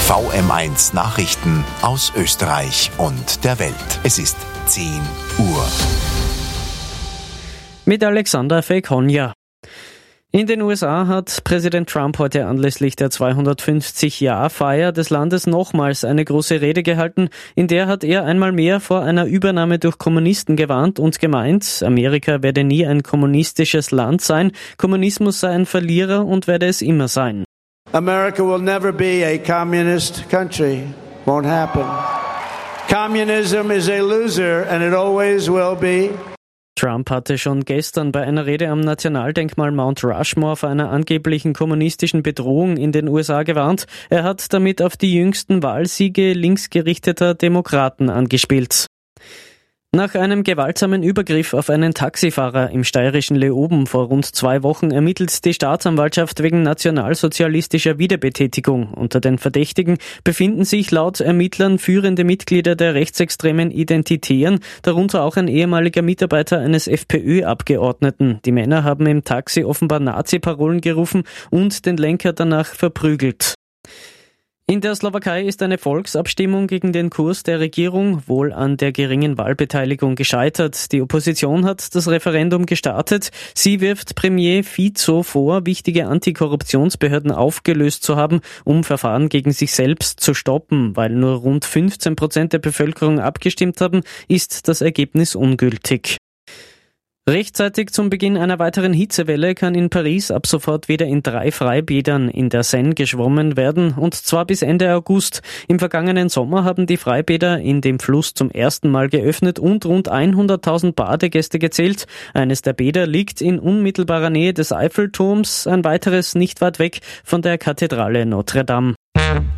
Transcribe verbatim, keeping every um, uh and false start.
V M eins Nachrichten aus Österreich und der Welt. Es ist zehn Uhr. Mit Alexander Fekonja. In den U S A hat Präsident Trump heute anlässlich der zweihundertfünfzig-Jahr-Feier des Landes nochmals eine große Rede gehalten. In der hat er einmal mehr vor einer Übernahme durch Kommunisten gewarnt und gemeint, Amerika werde nie ein kommunistisches Land sein, Kommunismus sei ein Verlierer und werde es immer sein. America will never be a communist country. Won't happen. Communism is a loser and it always will be. Trump hatte schon gestern bei einer Rede am Nationaldenkmal Mount Rushmore vor einer angeblichen kommunistischen Bedrohung in den U S A gewarnt. Er hat damit auf die jüngsten Wahlsiege linksgerichteter Demokraten angespielt. Nach einem gewaltsamen Übergriff auf einen Taxifahrer im steirischen Leoben vor rund zwei Wochen ermittelt die Staatsanwaltschaft wegen nationalsozialistischer Wiederbetätigung. Unter den Verdächtigen befinden sich laut Ermittlern führende Mitglieder der rechtsextremen Identitären, darunter auch ein ehemaliger Mitarbeiter eines FPÖ-Abgeordneten. Die Männer haben im Taxi offenbar Nazi-Parolen gerufen und den Lenker danach verprügelt. In der Slowakei ist eine Volksabstimmung gegen den Kurs der Regierung wohl an der geringen Wahlbeteiligung gescheitert. Die Opposition hat das Referendum gestartet. Sie wirft Premier Fico vor, wichtige Antikorruptionsbehörden aufgelöst zu haben, um Verfahren gegen sich selbst zu stoppen. Weil nur rund fünfzehn Prozent der Bevölkerung abgestimmt haben, ist das Ergebnis ungültig. Rechtzeitig zum Beginn einer weiteren Hitzewelle kann in Paris ab sofort wieder in drei Freibädern in der Seine geschwommen werden, und zwar bis Ende August. Im vergangenen Sommer haben die Freibäder in dem Fluss zum ersten Mal geöffnet und rund hunderttausend Badegäste gezählt. Eines der Bäder liegt in unmittelbarer Nähe des Eiffelturms, ein weiteres nicht weit weg von der Kathedrale Notre Dame.